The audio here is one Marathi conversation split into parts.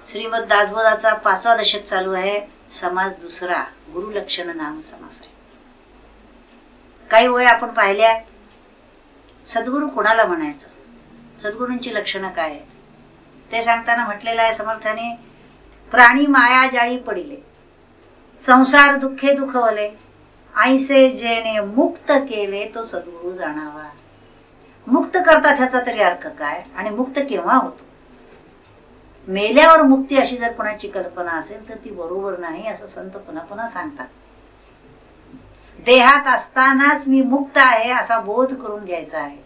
श्रीमद दासबोधाचा 5वा दशक चालू आहे. समास दुसरा, गुरुलक्षण नाम समास आहे. काही वेळ आपण पाहिल्या सद्गुरू कोणाला म्हणायचं, सद्गुरूंची लक्षणं काय आहे ते सांगताना म्हटलेलं आहे समर्थाने, प्राणी माया जाळी पडिले, संसार दुःखे दुखवले, ऐसे जेणे मुक्त केले तो सद्गुरू जाणावा. मुक्त करतात ह्याचा तरी अर्थ काय आणि मुक्त केव्हा होतो? मेल्यावर मुक्ती अशी जर कोणाची कल्पना असेल तर ती बरोबर नाही असं संत पुन्हा पुन्हा सांगतात. देहात असतानाच मी मुक्त आहे असा बोध करून घ्यायचा आहे.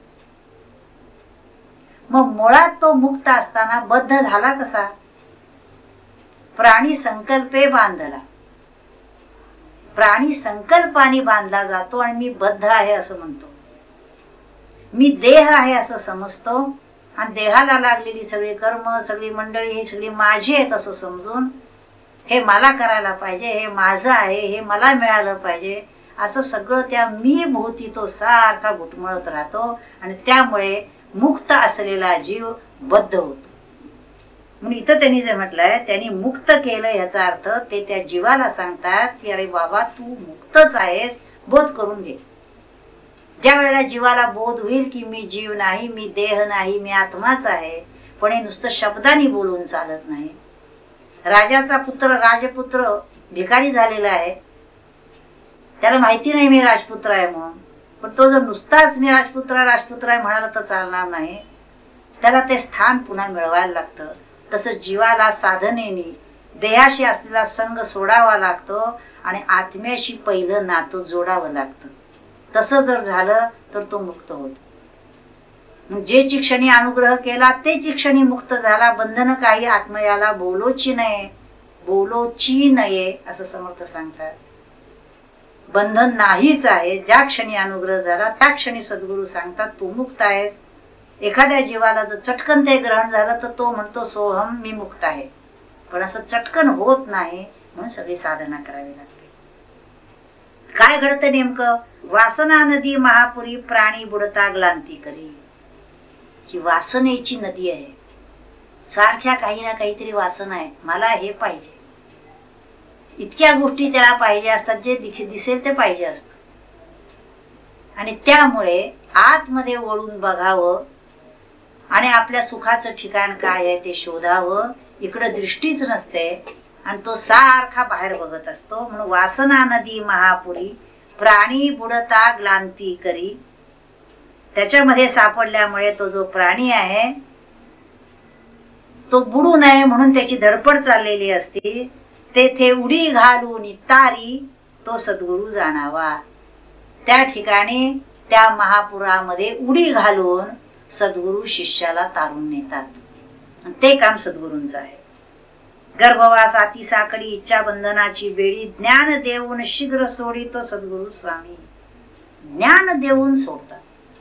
मग मुळात तो मुक्त असताना बद्ध झाला कसा? प्राणी संकल्पे बांधला, प्राणी संकल्पाने बांधला जातो आणि मी बद्ध आहे असं म्हणतो. मी देह आहे असं समजतो आणि देहाला लागलेली सगळी कर्म, सगळी मंडळी ही सगळी माझी आहेत असं समजून हे मला करायला पाहिजे, हे माझं आहे, हे मला मिळालं पाहिजे असं सगळं त्या मी भोवती तो सारखा घुटमळत राहतो आणि त्यामुळे मुक्त असलेला जीव बद्ध होतो. म्हणून इथं त्यांनी जे म्हटलंय त्यांनी मुक्त केलं याचा अर्थ ते त्या जीवाला सांगतात की अरे बाबा तू मुक्तच आहेस, बोध करून घे. ज्या वेळेला जीवाला बोध होईल की मी जीव नाही, मी देह नाही, मी आत्माच आहे, पण हे नुसतं शब्दांनी बोलून चालत नाही. राजाचा पुत्र राजपुत्र भिकारी झालेला आहे, त्याला माहिती नाही मी राजपुत्र आहे म्हणून, पण तो जर नुसताच मी राजपुत्र आहे म्हणाला तर चालणार नाही. त्याला ते स्थान पुन्हा मिळवायला लागतं. तसं जीवाला साधनेने देहाशी असलेला संग सोडावा लागतो आणि आत्म्याशी पहिलं नातं जोडावं लागतं. तसं जर झालं तर तो मुक्त होतो. जे क्षणी अनुग्रह केला ते क्षणी मुक्त झाला. बंधन काही आत्मयाला बोलोची नये असं समर्थ सांगतात. बंधन नाहीच आहे. ज्या क्षणी अनुग्रह झाला त्या क्षणी सद्गुरू सांगतात तू मुक्त आहेस. एखाद्या जीवाला जर चटकन ते ग्रहण झालं तर तो म्हणतो सोहम मी मुक्त आहे, पण असं चटकन होत नाही. म्हणून सगळी साधना करावी लागते. काय घडतं नेमकं? वासना नदी महापुरी प्राणी बुडता ग्लांती करी. ही वासनेची नदी आहे. सारख्या काही ना काहीतरी वासना आहे, मला हे पाहिजे, इतक्या गोष्टी त्याला पाहिजे असतात, जे दिसेल ते पाहिजे असत. आणि त्यामुळे आतमध्ये वळून बघावं आणि आपल्या सुखाचं ठिकाण काय आहे ते शोधावं. इकडे दृष्टीच नसते आणि तो सारखा बाहेर बघत असतो. म्हणून वासना नदी महापुरी प्राणी बुडता ग्लांती करी. त्याच्यामध्ये सापडल्यामुळे तो जो प्राणी आहे तो बुडू नये म्हणून त्याची धडपड चाललेली असते. तेथे उडी घालून तारी तो सद्गुरू जाणावा. त्या ठिकाणी त्या महापुरामध्ये उडी घालून सद्गुरू शिष्याला तारून नेतात. ते काम सद्गुरूंचं आहे. गर्भवास आती साकडी इच्छा बंधनाची बेडी ज्ञान देऊन शीघ्र सोडी तो सद्गुरू स्वामी. ज्ञान देऊन सोडतात.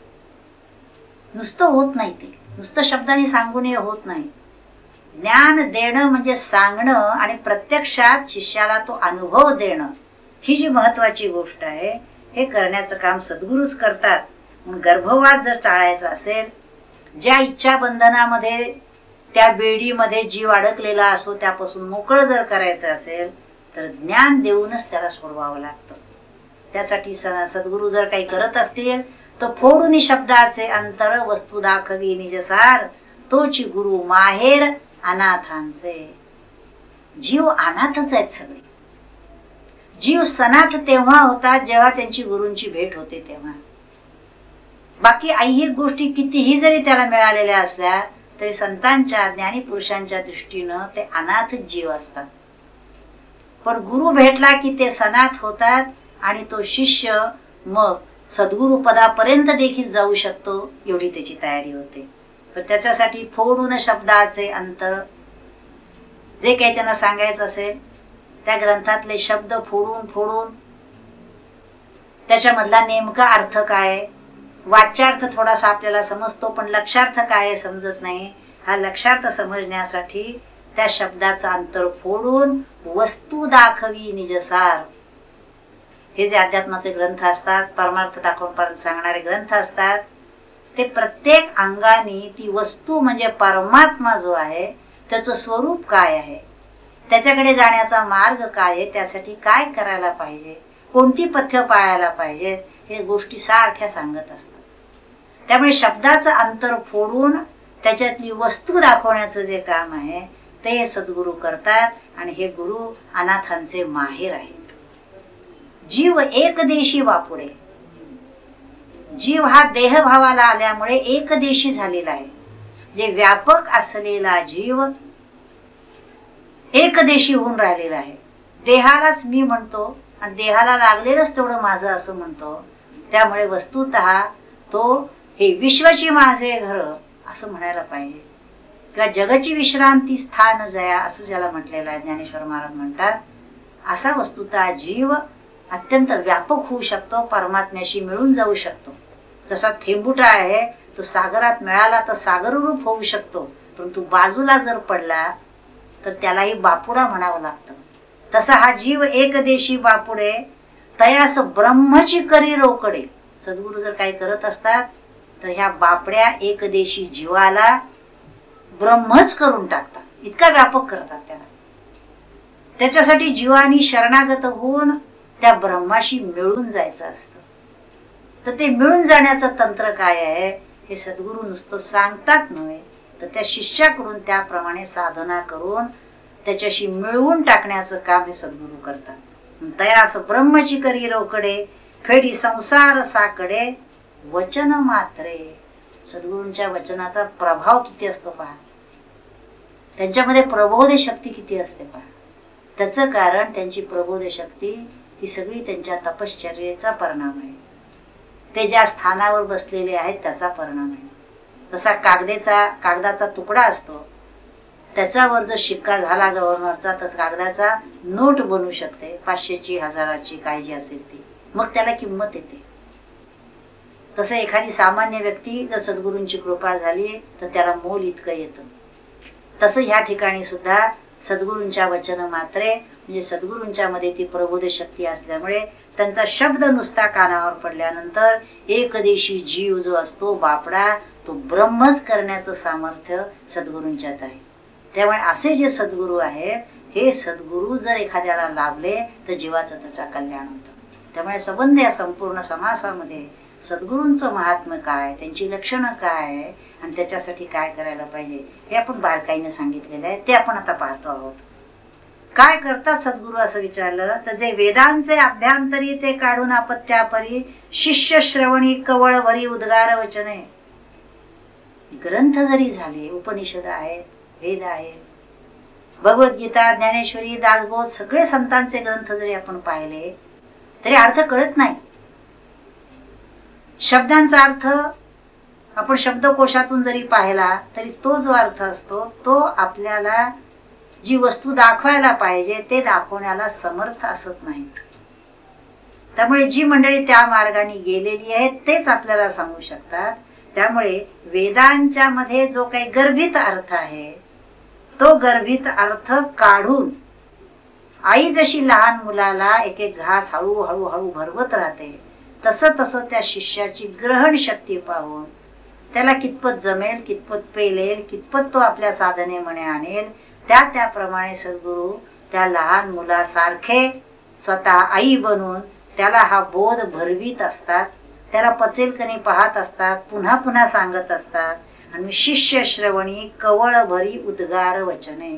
नुसतं होत नाही, ते नुसतं शब्दाने सांगून हे होत नाही. ज्ञान देणं म्हणजे सांगणं आणि प्रत्यक्षात शिष्याला तो अनुभव देणं, ही जी महत्वाची गोष्ट आहे हे करण्याचं काम सद्गुरूच करतात. म्हणून गर्भवास जर टाळायचा असेल, ज्या इच्छा बंधनामध्ये त्या बेडीमध्ये जीव अडकलेला असो त्यापासून मोकळं जर करायचं असेल तर ज्ञान देऊनच त्याला सोडवावं लागतं. त्यासाठी सद्गुरू जर काही करत असतील तर फोडून शब्दाचे अंतर वस्तू दाखवी निजसार तोची गुरु माहेर अनाथांचे. जीव अनाथच आहेत सगळे. जीव सनाथ तेव्हा होतात जेव्हा त्यांची गुरूंची भेट होते तेव्हा. बाकी ऐहिक गोष्टी कितीही जरी त्याला मिळालेल्या असल्या तरी संतांच्या ज्ञानी पुरुषांच्या दृष्टीनं ते अनाथच जीव असतात. पण गुरु भेटला की ते सनाथ होतात आणि तो शिष्य मग सद्गुरु पदापर्यंत देखील जाऊ शकतो एवढी त्याची तयारी होते. तर त्याच्यासाठी फोडून शब्दाचे अंतर, जे काही त्यांना सांगायचं असेल त्या ग्रंथातले शब्द फोडून त्याच्यामधला नेमका अर्थ काय, वाच्यार्थ थोडासा आपल्याला समजतो पण लक्षार्थ काय समजत नाही. हा लक्षार्थ समजण्यासाठी त्या शब्दाचा अंतर फोडून वस्तू दाखवी निजसार. हे जे अध्यात्माचे ग्रंथ असतात, परमार्थ दाखवून सांगणारे ग्रंथ असतात, ते प्रत्येक अंगाने ती वस्तू म्हणजे परमात्मा जो आहे त्याचं स्वरूप काय आहे, त्याच्याकडे जाण्याचा मार्ग काय आहे, त्यासाठी काय करायला पाहिजे, कोणती पथ्य पाळायला पाहिजे, हे गोष्टी सारख्या सांगत असतात. त्यामुळे शब्दाचं अंतर फोडून त्याच्यातली वस्तू दाखवण्याचं जे काम आहे ते सद्गुरू करतात. आणि हे गुरु अनाथांचे माहेर आहेत. जीव एकदेशी वापुडे. जीव हा देहभावाला आल्यामुळे एकदेशी झालेला आहे. जे व्यापक असलेला जीव एकदेशी होऊन राहिलेला आहे. देहालाच मी म्हणतो आणि देहाला लागलेलंच तेवढं माझं असं म्हणतो. त्यामुळे वस्तुतः तो हे विश्वाची माझे घर असं म्हणायला पाहिजे, किंवा जगाची विश्रांती स्थान जया असं ज्याला म्हटलेलं आहे ज्ञानेश्वर महाराज म्हणतात. असा वस्तुतः जीव अत्यंत व्यापक होऊ शकतो, परमात्म्याशी मिळून जाऊ शकतो. जसा थेंबुटा आहे तो सागरात मिळाला तर सागररूप होऊ शकतो, परंतु बाजूला जर पडला तर त्यालाही बापुडा म्हणावं लागतं. तसा हा जीव एकदेशी बापुडे तयास ब्रह्मची करी रोकडे. सद्गुरू जर काही करत असतात तर ह्या बापड्या एकदेशी जीवाला ब्रह्मच करून टाकतात. इतका व्यापक करतात त्याला. त्याच्यासाठी जीवानी शरणागत होऊन त्या ब्रह्माशी मिळून जायचं असतं. तर ते मिळून जाण्याचं तंत्र काय आहे हे सद्गुरू नुसतं सांगतात नव्हे, तर त्या शिष्याकडून त्याप्रमाणे साधना करून त्याच्याशी मिळवून टाकण्याचं काम हे सद्गुरू करतात. तया असं ब्रह्मची करी रोकडे फेडी संसार साकडे वचन मात्रे. सद्गुरूंच्या वचनाचा प्रभाव किती असतो पहा. त्यांच्यामध्ये प्रबोध शक्ती किती असते पहा. त्याचं कारण त्यांची प्रबोध शक्ती ही सगळी त्यांच्या तपश्चर्येचा परिणाम आहे. ते ज्या स्थानावर बसलेले आहेत त्याचा परिणाम आहे. जसा कागदाचा तुकडा असतो, त्याच्यावर जर शिक्का झाला गव्हर्नरचा तर कागदाचा नोट बनू शकते, 500ची 1000ची काय जी असेल ती, मग त्याला किंमत येते. तसं एखादी सामान्य व्यक्ती जर सद्गुरूंची कृपा झाली तर त्याला मोल इतकं येतं. तसं ह्या ठिकाणी सुद्धा सद्गुरूंच्या वचन मात्रे म्हणजे सद्गुरूंच्या मध्ये ती प्रबोध शक्ती असल्यामुळे त्यांचा शब्द नुसता कानावर पडल्यानंतर एकदेशी जीव जो असतो बापडा तो ब्रह्मच करण्याचं सामर्थ्य सद्गुरूंच्यात आहे. त्यामुळे असे जे सद्गुरू आहेत हे सद्गुरू जर एखाद्याला लाभले तर जीवाचं त्याचा कल्याण होतं. त्यामुळे संबंध या संपूर्ण समासामध्ये सद्गुरूंचं महात्म्य काय, त्यांची लक्षणं काय आहे आणि त्याच्यासाठी काय करायला पाहिजे हे आपण बारकाईने सांगितलेलं आहे. ते आपण आता पाहतो आहोत. काय करतात सद्गुरू असं विचारलं तर जे वेदांचे अभ्यंतरी ते काढून अपत्यापरी शिष्य श्रवणी कवळ भरी उद्गार वचने. ग्रंथ जरी झाले, उपनिषद आहेत, वेद आहेत, भगवद्गीता, ज्ञानेश्वरी, दासबोध सगळे संतांचे ग्रंथ जरी आपण पाहिले तरी अर्थ कळत नाही. शब्दांचा अर्थ आपण शब्दकोशातून जरी पाहिला तरी तो जो अर्थ असतो तो आपल्याला जी वस्तू दाखवायला पाहिजे ते दाखवण्याला समर्थ असत नाहीत. त्यामुळे जी मंडळी त्या मार्गाने गेलेली आहेत तेच आपल्याला सांगू शकतात. त्यामुळे वेदांच्या मध्ये जो काही गर्भित अर्थ आहे तो गर्भित अर्थ काढून आई जशी लहान मुलाला एक एक घास हळूहळू हळू भरवत राहते तसं त्या शिष्याची ग्रहण शक्ती पाहून त्याला कितपत जमेल, कितपत पेलेल, कितपत तो आपल्या साधने म्हणे आणेल त्याप्रमाणे सद्गुरू त्या लहान मुलासारखे स्वतः आई बनून त्याला हा बोध भरवीत असतात. त्याला पचेल कणी पाहत असतात, पुन्हा पुन्हा सांगत असतात. आणि शिष्य श्रवणी कवळ भरी उद्गार वचने.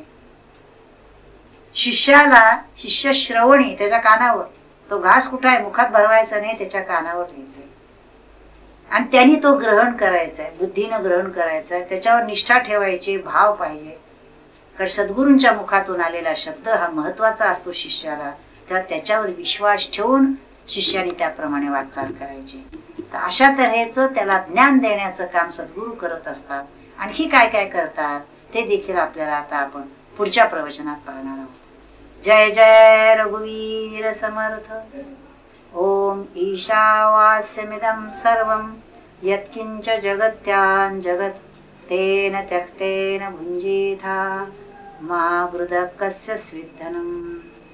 शिष्य श्रवणी त्याच्या कानावर, तो घास कुठं आहे मुखात भरवायचा नाही, त्याच्या कानावर घ्यायचंय आणि त्यांनी तो ग्रहण करायचा आहे, बुद्धीनं ग्रहण करायचा आहे, त्याच्यावर निष्ठा ठेवायची, भाव पाहिजे. कारण सद्गुरूंच्या मुखातून आलेला शब्द हा महत्वाचा असतो शिष्याला. तेव्हा त्याच्यावर विश्वास ठेवून शिष्याने त्याप्रमाणे वाटचाल करायची. तर अशा तऱ्हेचं त्याला ज्ञान देण्याचं काम सद्गुरू करत असतात. आणखी काय काय करतात ते देखील आपल्याला आता आपण पुढच्या प्रवचनात पाहणार आहोत. जय जय रघुवीर समर्थ. ओम ईशावास्यमिदं सर्वं यत्किंच जगत्यां जगत् तेन त्यक्तेन भुञ्जीथा मा वृदः कस्य स्विद्धनम्.